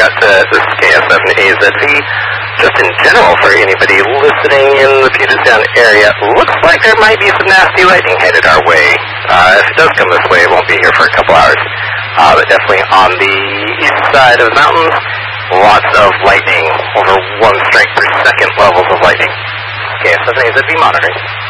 this is KS7AZV. Just in general, for anybody listening in the Puget Sound area, looks like there might be some nasty lightning headed our way. If it does come this way, it won't be here for a couple hours. But definitely on the east side of the mountains, lots of lightning, over 1 strike per second levels of lightning. KS7AZV monitoring.